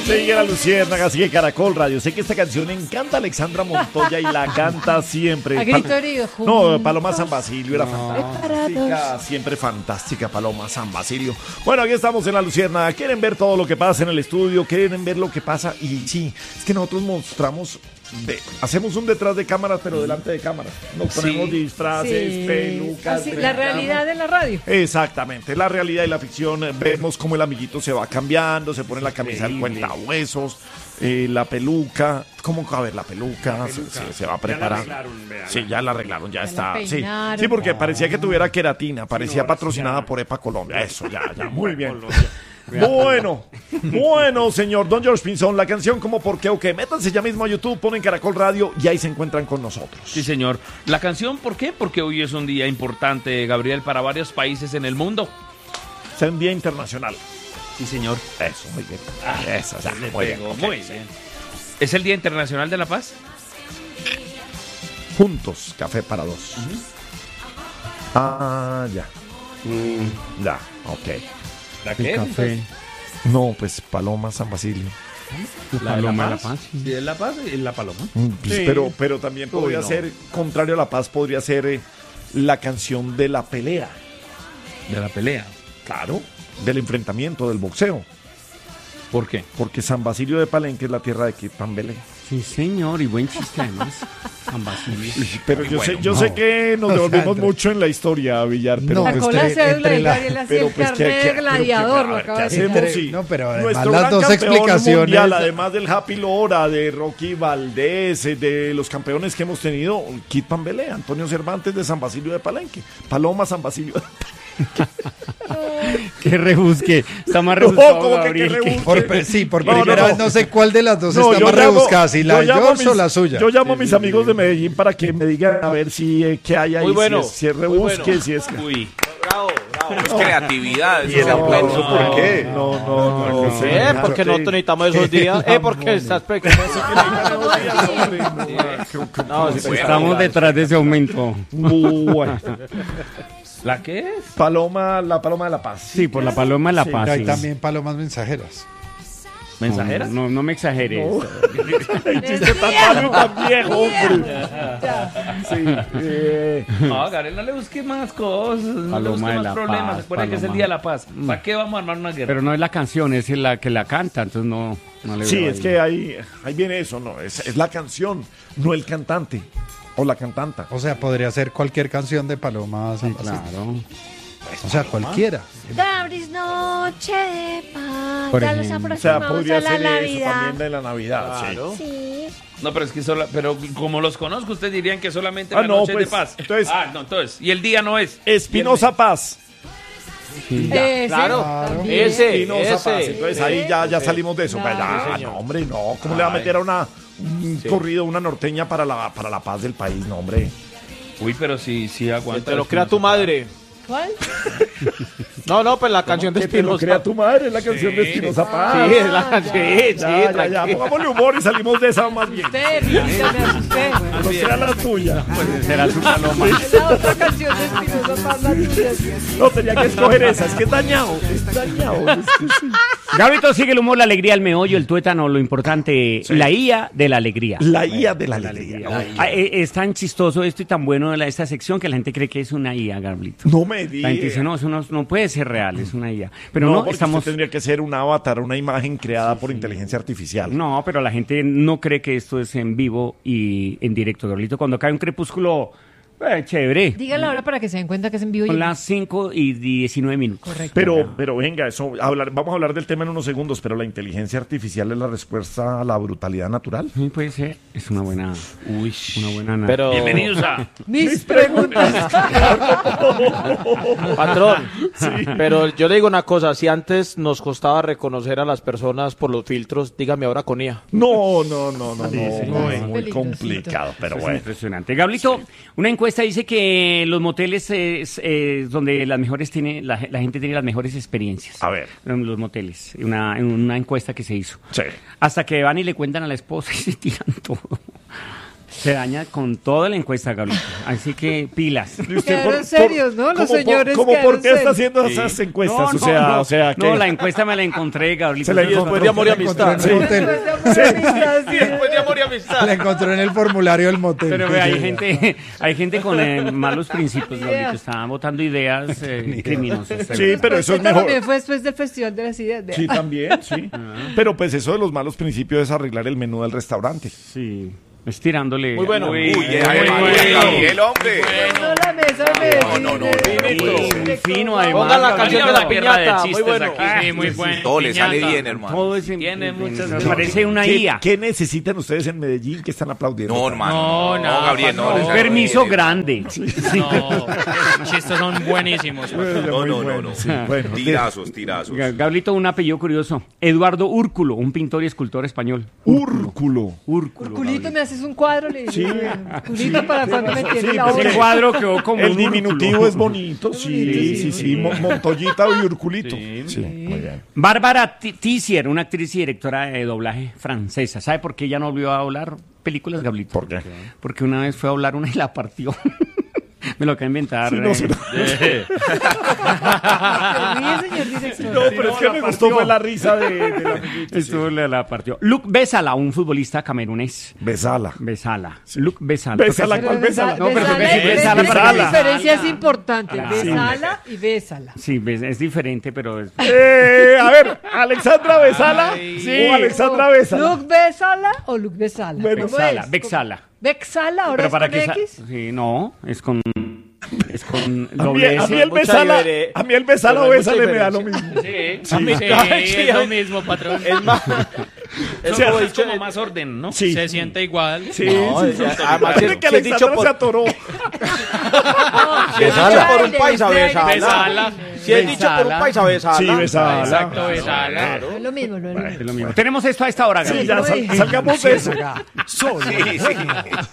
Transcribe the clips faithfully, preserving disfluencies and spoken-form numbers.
Sigue la Luciérnaga, sigue Caracol Radio. Sé que esta canción le encanta a Alexandra Montoya y la canta siempre. A grito herido. No, Paloma San Basilio era fantástica. Siempre fantástica, Paloma San Basilio. Bueno, aquí estamos en la Luciérnaga. Quieren ver todo lo que pasa en el estudio, quieren ver lo que pasa. Y sí, es que nosotros mostramos. De, hacemos un detrás de cámaras, pero delante de cámaras. Nos ponemos sí. disfraces, sí. pelucas. Así, la realidad de la radio. Exactamente, la realidad y la ficción. Vemos cómo el amiguito se va cambiando, se pone la camisa del cuentahuesos, eh, la peluca. ¿Cómo a ver la peluca? La peluca. Se, se va a preparar. Ya sí, ya la arreglaron, ya, ya está. Sí. sí, porque parecía que tuviera queratina, parecía sí, patrocinada por EPA Colombia. Eso, ya, ya, muy bien. Bueno, bueno, señor Don George Pinzón, la canción como por qué o qué. Métanse ya mismo a YouTube, ponen Caracol Radio y ahí se encuentran con nosotros. Sí, señor. La canción, ¿por qué? Porque hoy es un día importante, Gabriel, para varios países en el mundo. Es un día internacional. Sí, señor. Eso, muy bien. Ah, Eso, o sea, muy, muy bien. Muy bien. ¿Es el Día Internacional de la Paz? Juntos, café para dos. Uh-huh. Ah, ya. Mm. Ya, ok. ¿La qué? El café. No, pues Paloma San Basilio. La Paloma de la Paz. Sí, es la Paz y la Paloma. Pues, sí. Pero, pero también podría Uy, no. ser, contrario a la Paz, podría ser eh, la canción de la pelea. ¿De la pelea? Claro, del enfrentamiento, del boxeo. ¿Por qué? Porque San Basilio de Palenque es la tierra de Kid Pambelé. Sí, señor, y buen chiste además. San Basilio. Pero yo, bueno, sé, yo no. sé que nos devolvemos mucho en la historia, Villar. Pero no, sacó la cédula y Gabriel hacía el carnet de gladiador. Lo acaba de decir. Sí. No, pero además nuestro las gran dos explicaciones. Mundial, además del Happy Lora, de Rocky Valdés, de los campeones que hemos tenido, Kid Pambelé, Antonio Cervantes de San Basilio de Palenque, Paloma San Basilio de Palenque. Que rebusque, está más rebuscado, no, Gabriel. Que por, sí, por no, primera no, no. vez no sé cuál de las dos no, está más llamo, rebuscada, si la de George o la suya. Yo llamo a mis amigos de Medellín para que me digan a ver si eh, qué hay ahí, muy bueno, si es, si es rebusque, bueno. si es... Uy. Bravo, bravo. Es creatividad. ¿Y el aplauso no, por qué? No, no, no. no, no sé, porque nosotros necesitamos esos días. Eh, porque estás pequeño. Estamos detrás de ese aumento. Bueno. ¿La qué es? Paloma, la Paloma de la Paz. Sí, por la Paloma de la sí, Paz. Hay sí. también palomas mensajeras. ¿Mensajeras? No, no, no me exageres. No. El chiste tan malo, tan viejo, hombre. Sí. Eh. No, Gabriel, no le busque más cosas. No Paloma le busque más problemas. Recuerda que es el Día de la Paz. ¿Para qué vamos a armar una guerra? Pero no es la canción, es la que la canta, entonces no, no le veo. Sí, es ahí. que ahí, ahí viene eso, ¿no? Es, es la canción, no el cantante. O la cantanta. O sea, podría ser cualquier canción de Paloma San Basilio. Claro. O sea, cualquiera. Gabris, noche de paz. Por ya ejemplo. los O sea, aproximamos podría a la ser Navidad. eso también de la Navidad. Claro. Sí. Sí. No, pero es que solo, pero como los conozco, ustedes dirían que solamente ah, la no, noche pues, es de paz. Entonces, ah, no, entonces. Y el día no es. Espinosa Paz. Sí. Ese, claro, también. ese, Espinosa ese. Paz. Entonces ahí ya, ya salimos de eso. Claro. Ya, no, hombre, no. ¿Cómo Ay. le va a meter a una un sí. corrido, una norteña para la, para la paz del país? No, hombre. Uy, pero si, si aguanta. Te lo crea tu madre. ¿Cuál? No, no, pues la canción de Espinosa. Que te lo crea tu madre, es la canción sí. de Espinosa Paz. Sí, es la canción. Sí, sí, ya, ya, ya, pongámosle humor y salimos de esa más bien. Usted, me asusté. No sea la tuya. Pues será su Paloma. Es la otra canción de Espinosa Paz, la tuya. No, tenía que escoger esa, es que es dañado, es dañado. Es que sí. Gabrito, sigue el humor, la alegría, el meollo, el tuétano, lo importante, sí. la I A de la alegría. La I A de la alegría. La I A. Ah, es tan chistoso esto y tan bueno la, esta sección que la gente cree que es una I A, Gabrito. No me digas. La gente dice, no, eso no, no puede ser real, es una I A. Pero no, no porque estamos... usted tendría que ser un avatar, una imagen creada sí, por sí. inteligencia artificial. No, pero la gente no cree que esto es en vivo y en directo, Gabrito. Cuando cae un crepúsculo... Eh, chévere. Dígalo ahora para que se den cuenta que es en vivo. Son las cinco y diecinueve minutos. Correcto. Pero, pero venga, eso, hablar, vamos a hablar del tema en unos segundos, pero la inteligencia artificial es la respuesta a la brutalidad natural. Sí, puede ser. Es una buena... Uy, una buena... Pero... Bienvenidos a... Mis preguntas. Patrón, sí. Pero yo le digo una cosa, si antes nos costaba reconocer a las personas por los filtros, dígame ahora con I A. No, no, no, no, Sí, no, sí, no, no, es muy complicado, pero Eso bueno. es impresionante. Gablito, sí. Una encuesta dice que los moteles es eh, donde las mejores tiene, la, la gente tiene las mejores experiencias. A ver. En los moteles, una, en una encuesta que se hizo. Sí. Hasta que van y le cuentan a la esposa y se tiran todo. Se daña con toda la encuesta, Gabriel. Así que pilas. Quedaron serios, ¿no? Los señores ¿Cómo por qué serios. está haciendo esas sí. encuestas? No, no, o sea, no, o sea, no, la encuesta me la encontré, Gabriel. Se la encontró después de amor y amistad. Sí. Después de amor y amistad, sí. Después de amor y amistad. La encontró en el formulario del motel. Pero ve, hay gente, hay gente con eh, malos principios, Gabriel. Estaban votando ideas eh, criminosas. Sí, pero eso es mejor. También fue después del Festival de las Ideas. Sí, también, sí. Pero pues eso de los malos principios es arreglar el menú del restaurante. Sí. Estirándole. Muy bueno. Uy, Uy, eh, Gabriel, hombre. Bueno, la mesa de Medellín. No, no, no, de- Muy fino, además. Ponga la Gabriel. canción de la Pierna de piñata. Muy chistes bueno. aquí. Sí, muy bueno. Todo le sale Piñata. bien, hermano. Todo es Tiene muchas me cosas. parece una ¿Qué, I A. ¿Qué necesitan ustedes en Medellín que están aplaudiendo? No, hermano. No, No, nada, Gabriel, no. no. le Un sale permiso bien, grande. No, los chistes son buenísimos. Bueno, No, muy no, no, bueno, no. sí, bueno. Tirazos, tirazos. Ga- Gablito, un apellido curioso. Eduardo Úrculo, un pintor y escultor español. Úrculo. Úrculo. Culito, me haces un cuadro, le Sí. dije. Culito para cuando me tiene Sí, la pues, obra. Ese cuadro quedó como El un diminutivo úrculo. es bonito, sí, sí, sí, Mo- Montoyita y Urculito. Sí, muy bien. Bárbara T- Tissier, una actriz y directora de doblaje francesa. ¿Sabe por qué ella no volvió a doblar películas, Gablito? ¿Por qué? Porque una vez fue a doblar una y la partió. Me lo acabo de inventar. Sí, no, eh. sí, no. Ríe, señor director. No, pero es que me gustó fue la risa de, de la amiguita. Estuvo la, la partió. Luc Besala, un futbolista camerunés. Besala. Besala. Luc Besala. Besala, Toca- ¿cuál Besala? No, pero Besala, porque y- Besala, es que Besala. La diferencia es importante. Ah, Besala y bésala. Sí, bes- es diferente, pero... es- Eh, a ver, Alexandra Besala sí. o Alexandra Besala. ¿Luc Besala o Luc Besala? Bueno, ¿Cómo Besala, es? Bexala. ¿Bexala? ¿Ahora Pero es para con que... sa- X? Sí, no, es con... Es con A mí, doble a S. mí el Mucha Besala, difere- a mí el Besala pero o hay mucha Besala me da lo diferencia. mismo. Sí, Sí. a mí Ay, sí, sí, es lo ay. mismo, patrón. Es más. Es Solo como es dicho. como más orden, ¿no? Sí. Se siente igual. Sí, No, sí, sí. ya- además, Parece si- que si es dicho Alexandra por- se atoró. Si es dicho por un Braille, paisa, braille. besala. Besala. Si es dicho por un paisa, besala. Sí, Besala. Exacto, besala. No es lo mismo, no es lo mismo. Es lo mismo. Tenemos esto a esta hora, Sí, Gabriel. ya sal- salgamos de eso. Sí, sí.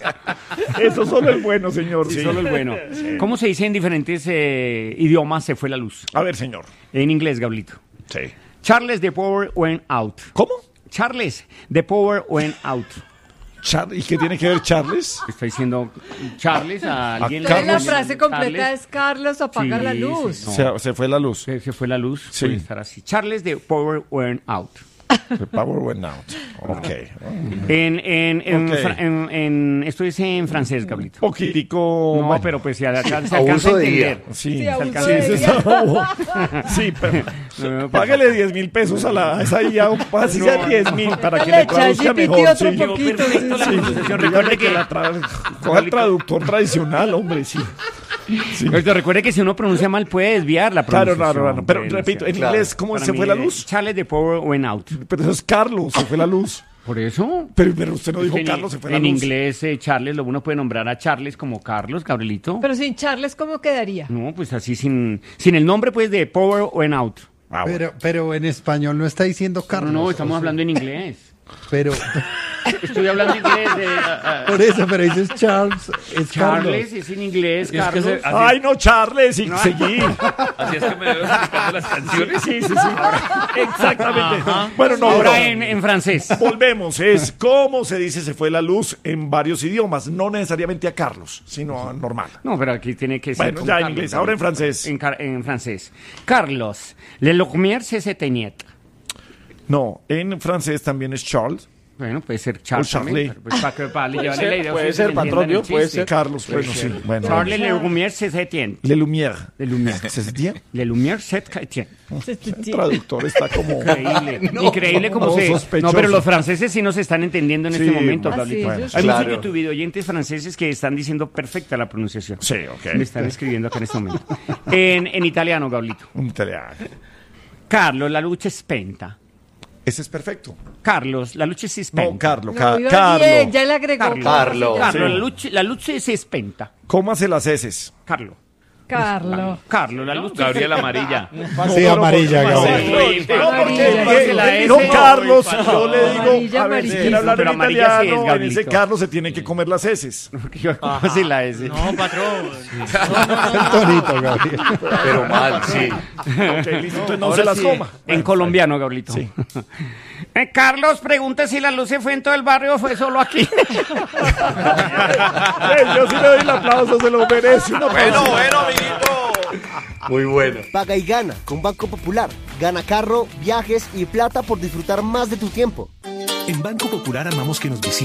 Eso solo es bueno, señor. Sí, Sí. solo el bueno. ¿Cómo se dice en diferentes eh, idiomas se fue la luz? A ver, señor. En inglés, Gablito. Sí. Charles, the power went out. ¿Cómo? Charles, the power went out. Char- ¿Y qué tiene que ver Charles? Está diciendo Charles a alguien. Entonces la Carlos. frase completa Charles, es Carlos apaga Sí, la sí, luz. sí. Se, se fue la luz. Se, se fue la luz. Sí. Puede estar así. Charles, the power went out. The power went out. Ok. En, en, en, Ok. fra- en- en- esto dice en francés, Gablito. Poquitico. No, bueno. pero pues se alcanza, se alcanza a Abuso de entender. Sí, Sí, sí, abuso sí, de sí, ella. sí, sí, pero No, págale diez mil pesos a la a esa I A, así sea diez mil para que Le le echa traduzca G P T mejor. otro Sí. poquito. perfecto la sí. pronunciación. Dígale Recuerde que que la tra- coja el traductor tradicional, hombre, sí. Sí. Pero recuerde que si uno pronuncia mal puede desviar la Claro, pronunciación. claro, claro. Pero Pues, repito, en claro. inglés, ¿cómo para se mí, fue la eh, luz? Charles, the power went out. Pero eso es Carlos, se fue la luz. ¿Por eso? Pero, pero usted no dijo En- Carlos, se fue la en luz. inglés, eh, Charles, lo uno puede nombrar a Charles como Carlos, Gabrielito. Pero sin Charles, ¿cómo quedaría? No, pues así sin, sin el nombre pues de power went out. Ah, bueno. Pero, pero en español no está diciendo No, Carlos. no, estamos o sea, hablando en inglés. Pero, Estoy hablando inglés de ah, ah, por eso, pero dices Charles, es Charles, Carlos. es en inglés, Es que Carlos. se- Ay, no, Charles, y seguí. Así es que me debo explicando las canciones. Sí, sí, sí. Exactamente. Bueno, no, Ahora no. en, en francés. Volvemos, es cómo se dice se fue la luz en varios idiomas, no necesariamente a Carlos, sino a normal. No, pero aquí tiene que ser. Bueno, con ya en Carlos, inglés, ahora en Gabrielito. francés. En, car- en francés. Carlos, le lumière se s'éteignait. No, en francés también es Charles. Bueno, puede ser Charles. O Charlie. también, pero pues para que para llevarle ser, la idea. puede ustedes ser, entiendan patrón, el ¿no? Puede chiste. ser. Carlos, bueno, sí. Bueno, Charles le lumière se s'éteignait. Le Lumière. Le lumière. ¿Se entiende? Le lumière se s'éteignait. El traductor está como... Increíble. Increíble como no, se. sospechoso. No, pero los franceses sí nos están entendiendo en Sí, este momento, ah, Gabrielito. sí, Bueno, ellos Hay claro. muchos YouTube oyentes franceses que están diciendo perfecta la pronunciación. Sí, ok. Me están escribiendo acá en este momento. En, en italiano, Gablito. Un italiano. Carlos, la luce es spenta. Ese es perfecto. Carlos, la luce si spenta. No, Carlos, No, Ca- iba Carlos. bien, ya le agregó. Carlos. Carlos. Carlos, Sí. la luce, la luce si spenta. Cómase las heces. Carlos. Carlos. Carlos, la luce. Gabriel Amarilla. Sí, amarilla, No, Gabriel. no, porque Amarilla, porque la le dijo S. Carlos, No, yo le digo, amarilla, a ver, si amarilla. quiere hablar Pero en amarilla sí es, italiano, en ese Gabrielito. Carlos se tiene que comer las heces. ¿Cómo así la S? No, patrón. El tonito, Gabriel. Pero mal, sí. Ok, listo, entonces no Ahora se las sí, coma. En colombiano, Gabrielito. Sí. Eh, Carlos, pregunte si la luz se fue en todo el barrio o fue solo aquí. Eh, yo sí le doy el aplauso, se lo merece. Una Bueno, pausa. bueno, amiguito. Muy bueno. Paga y gana con Banco Popular. Gana carro, viajes y plata por disfrutar más de tu tiempo. En Banco Popular amamos que nos visiten.